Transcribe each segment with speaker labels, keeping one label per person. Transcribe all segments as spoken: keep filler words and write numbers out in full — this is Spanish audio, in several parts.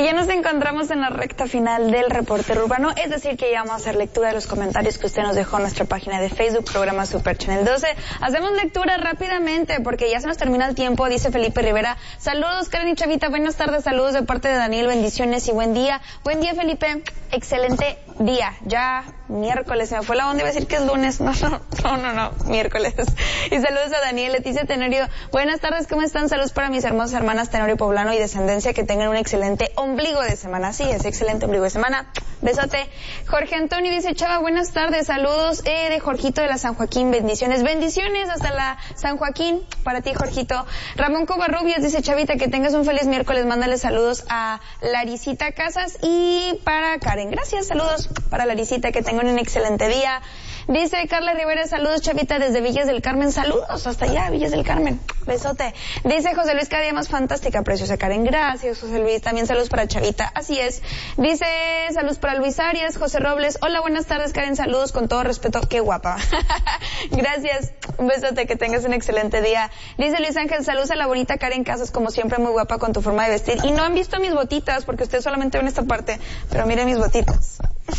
Speaker 1: Y ya nos encontramos en la recta final del reportero urbano, es decir que ya vamos a hacer lectura de los comentarios que usted nos dejó en nuestra página de Facebook, programa Super Channel doce. Hacemos lectura rápidamente porque ya se nos termina el tiempo, dice Felipe Rivera. Saludos, Karen y Chavita, buenas tardes, saludos de parte de Daniel, bendiciones y buen día. Buen día, Felipe, excelente día. Ya miércoles, se me fue la onda, iba a decir que es lunes, no, no, no, no, no, miércoles. Y saludos a Daniel, Leticia Tenorio, buenas tardes, ¿cómo están? Saludos para mis hermosas hermanas Tenorio Poblano y Descendencia, que tengan un excelente ombligo de semana. Sí, es excelente ombligo de semana. Besote. Jorge Antonio dice, Chava, buenas tardes, saludos eh, de Jorgito de la San Joaquín, bendiciones, bendiciones hasta la San Joaquín, para ti, Jorgito. Ramón Covarrubias dice, Chavita, que tengas un feliz miércoles, mándale saludos a Laricita Casas y para Karen. Gracias, saludos para Laricita, que tengan un excelente día. Dice Carla Rivera, saludos, Chavita, desde Villas del Carmen, saludos hasta allá, Villas del Carmen, besote. Dice José Luis, cada día más fantástica, preciosa Karen, gracias, José Luis, también saludos para Chavita, así es. Dice, saludos para Luis Arias, José Robles, hola, buenas tardes, Karen, saludos, con todo respeto, qué guapa. Gracias, un besote, que tengas un excelente día. Dice Luis Ángel, saludos a la bonita Karen Casas, como siempre, muy guapa con tu forma de vestir. Y no han visto mis botitas, porque ustedes solamente ven esta parte, pero miren mis botitas.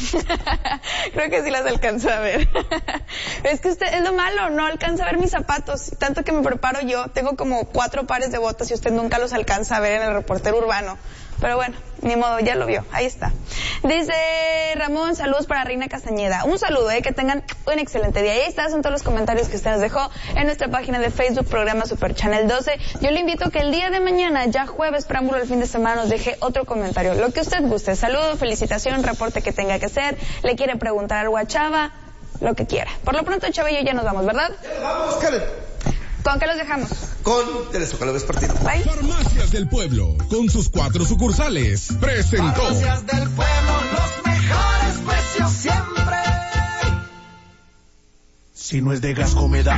Speaker 1: Creo que sí las alcanzo a ver. Es que usted, es lo malo, no alcanza a ver mis zapatos, tanto que me preparo yo, tengo como cuatro pares de botas y usted nunca los alcanza a ver en el reportero urbano. Pero bueno, ni modo, ya lo vio, ahí está. Dice Ramón, saludos para Reina Castañeda. Un saludo, eh, que tengan un excelente día. Y ahí está, son todos los comentarios que usted nos dejó en nuestra página de Facebook, programa Super Channel doce. Yo le invito a que el día de mañana, ya jueves, preámbulo del fin de semana, nos deje otro comentario, lo que usted guste. Saludo, felicitación, reporte que tenga que hacer, le quiere preguntar algo a Chava, lo que quiera. Por lo pronto, Chava y yo ya nos vamos, ¿verdad?
Speaker 2: Ya nos vamos, Karen.
Speaker 1: ¿Con qué los dejamos?
Speaker 2: Con Telezócalo Vespertino.
Speaker 1: Bye.
Speaker 3: Farmacias del Pueblo, con sus cuatro sucursales, presentó.
Speaker 4: Farmacias del Pueblo, los mejores precios siempre. Si no es de Gasco me da